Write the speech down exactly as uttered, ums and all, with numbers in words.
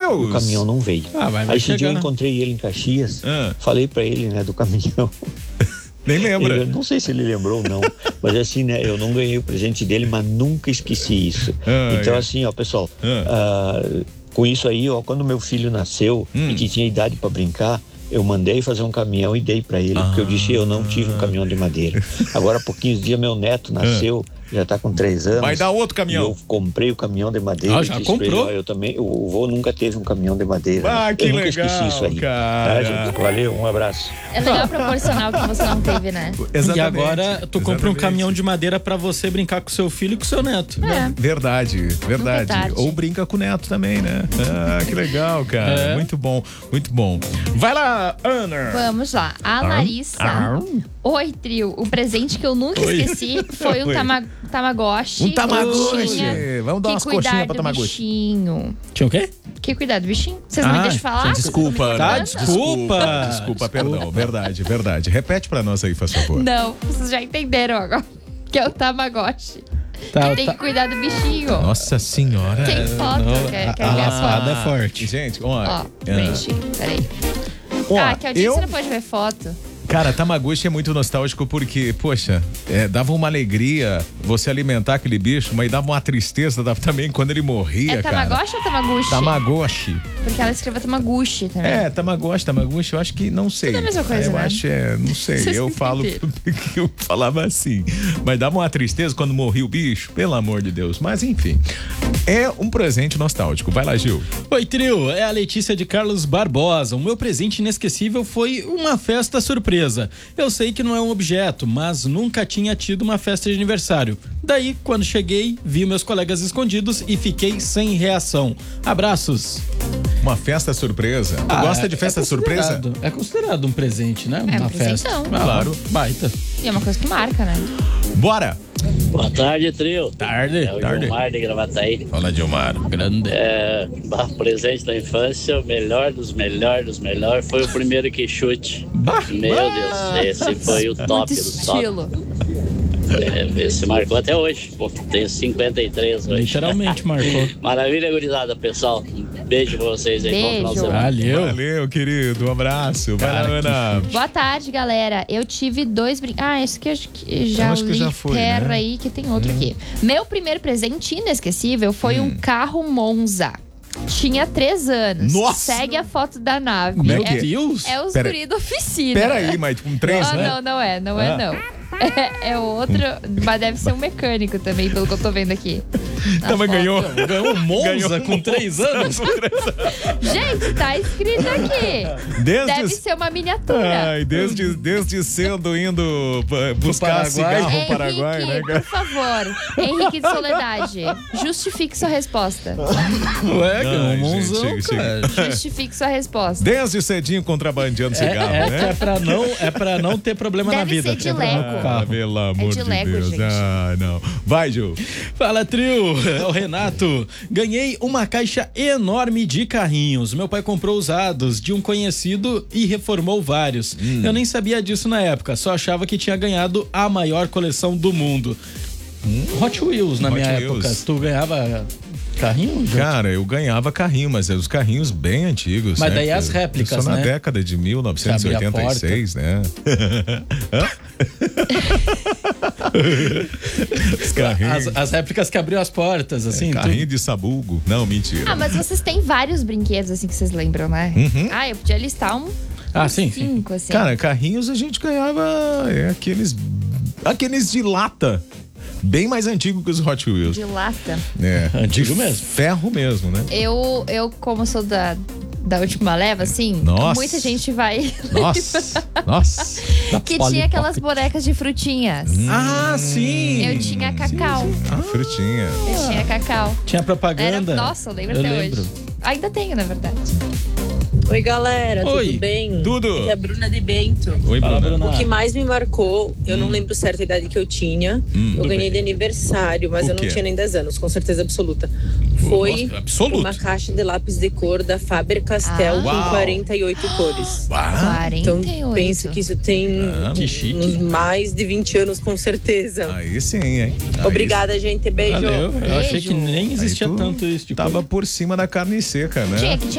Deus! O caminhão não veio. Ah, vai, vai Aí esse chegar, dia eu né? encontrei ele em Caxias, Ah. falei pra ele, né, do caminhão. Nem lembra. Eu não sei se ele lembrou ou não, mas assim, né, eu não ganhei o presente dele, mas nunca esqueci isso. Ah, então é. assim, ó, pessoal, Ah. ah, com isso aí, ó, quando meu filho nasceu Hum. e que tinha idade pra brincar, eu mandei fazer um caminhão e dei pra ele, Ah. porque eu disse, eu não tive um caminhão de madeira. Agora, há pouquinhos dias, meu neto nasceu, já tá com três anos. Vai dar outro E caminhão. eu comprei o caminhão de madeira. Ah, e já disse pra ele, comprou? ó, eu também, o vô nunca teve um caminhão de madeira. Ah, que eu nunca legal, esqueci isso aí. cara. Tá, gente? Valeu, um abraço. É legal proporcional que você não teve, né? Exatamente. E agora tu compra um Exatamente. caminhão de madeira pra você brincar com seu filho e com seu neto. É. Verdade, verdade. Nunca é tarde. Ou brinca com o neto também, né? Ah, que legal, cara. É. Muito bom, muito bom. Vai lá, Ana. Vamos lá. A Larissa. Arr. Oi, trio. O presente que eu nunca Oi. esqueci foi um Oi. tama Tamagotchi. Um Tamagotchi. que tinha Vamos dar que umas cuidar coxinhas pra do Tamagotchi. bichinho. Tinha o quê? Que cuidar do bichinho? Vocês não Ah, me deixam falar? Desculpa, Vocês não Ana. me Tá, deixam? desculpa. Desculpa, perdão. Verdade, verdade. Repete pra nós aí, faz favor. Não, vocês já entenderam agora. Que é o Tamagotchi. Tá, que tem tá. que cuidar do bichinho. Nossa senhora. Tem foto. Não, quer, a, quer ver a a foto? lapada é forte. Gente, ó. Ó, ah, bonitinho. Peraí. ó, Ah, que é o dia eu... que você não pode ver foto. Cara, Tamagotchi é muito nostálgico porque, poxa, é, dava uma alegria você alimentar aquele bicho, mas dava uma tristeza dava também quando ele morria, É cara. Tamagotchi ou Tamaguchi? Tamagotchi. Porque ela escreveu Tamaguchi também. É, Tamagotchi, Tamagotchi, eu acho que não sei. Tudo a mesma coisa, eu né? acho, é, não sei. Vocês eu não falo entenderam. que eu falava assim. Mas dava uma tristeza quando morria o bicho, pelo amor de Deus. Mas enfim, é um presente nostálgico. Vai lá, Gil. Oi, trio, é a Letícia de Carlos Barbosa. O meu presente inesquecível foi uma festa surpresa. Eu sei que não é um objeto, mas nunca tinha tido uma festa de aniversário. Daí, quando cheguei, vi meus colegas escondidos e fiquei sem reação. Abraços. Uma festa surpresa. Tu Ah, gosta de é- festa é surpresa? considerado- É considerado um presente, né? É um Uma festa. presentão. Ah, Claro. Baita. E é uma coisa que marca, né? Bora! Boa tarde, trio. Tarde. É o tarde. Gilmar de Gravataí. Fala, Dilmar. Grande. É, bah, presente da infância, o melhor dos melhores dos melhores foi o primeiro que chute. Bah. Meu Deus, esse foi o top Muito do top. estilo. É, esse marcou até hoje. Pô, tenho cinquenta e três hoje. Literalmente marcou. Maravilha, gurizada, pessoal. Um beijo pra vocês aí. Bom final de Beijo. semana. Valeu. Valeu, querido. Um abraço. Vai lá, Ana. Boa tarde, galera. Eu tive dois brin... Ah, esse aqui eu acho que já Eu acho que li. já foi, Terra né? aí, que tem outro aqui. Meu primeiro presente inesquecível foi Hum. um carro Monza. Tinha três anos. Nossa! Segue a foto da nave. Como é é, que é? Deus. é os Pera- guri da oficina. Pera aí, mas com três, Ah, né? não, não é, não é Ah. não. É, é outro, mas deve ser um mecânico também, pelo que eu tô vendo aqui. Na Também foto. ganhou. Ganhou um Monza Ganhou com um três anos. Gente, tá escrito aqui. Desde Deve ser uma miniatura. Ai, desde, desde cedo indo uh, buscar Paraguai. cigarro no Henrique, Paraguai, né, cara? por favor. Henrique de Soledade, justifique sua resposta. Ué, ganhou um Ai, Monzão, gente, chega, cara. Justifique sua resposta. Desde cedinho contrabandeando cigarro, É, é, que né? é, pra não, é pra não ter problema na Deve vida. ser de ter problema Lego. com o Ah, carro. pelo amor de de, Lego, Deus. gente. Ah, não. Vai, Ju. Fala, trio, é o Renato. Ganhei uma caixa enorme de carrinhos. Meu pai comprou usados de um conhecido e reformou vários. Hum. Eu nem sabia disso na época, só achava que tinha ganhado a maior coleção do mundo. Hot Wheels na Hot minha Wheels. época. Tu ganhava carrinho? Ju? Cara, eu ganhava carrinho, mas é os carrinhos bem antigos. Mas né? daí as Eu- réplicas, eu sou na né? década de mil novecentos e oitenta e seis, né? Hã? Os carrinhos. As, as réplicas que abriam as portas, assim. Carrinho tudo. de sabugo. Não, mentira. Ah, mas vocês têm vários brinquedos assim que vocês lembram, né? Ah, eu podia listar um Ah, sim, sim. cinco, assim. Cara, carrinhos a gente ganhava é, aqueles aqueles de lata. Bem mais antigo que os Hot Wheels. de lata. É, Antigo de mesmo. Ferro mesmo, né? Eu, eu como sou da, da última leva, assim, Nossa. muita gente vai... Nossa, nossa. que tinha aquelas bonecas de frutinhas. Ah, sim. Eu tinha cacau. Ah, frutinha. Eu tinha cacau. Tinha Era, propaganda. nossa, eu lembro Eu até lembro. hoje. Ainda tenho, na verdade. Oi, galera, Oi, tudo bem? tudo. Aqui é a Bruna de Bento. Oi, Fala, Bruna. Bruna. O que mais me marcou, eu não lembro certo a idade que eu tinha. Hum. eu ganhei de aniversário, mas O eu não quê? tinha nem dez anos, com certeza absoluta. Foi Nossa, absoluto. uma caixa de lápis de cor da Faber-Castell Ah. com Uau. quarenta e oito cores. Ah, quarenta Então, e oito. penso que isso tem Ah, que chique. uns mais de vinte anos, com certeza. aí sim, hein? Aí Obrigada, gente. Beijo. Valeu. Eu achei que nem Aí existia tu tanto isso de Tava coisa. por cima da carne seca, né? Tinha, que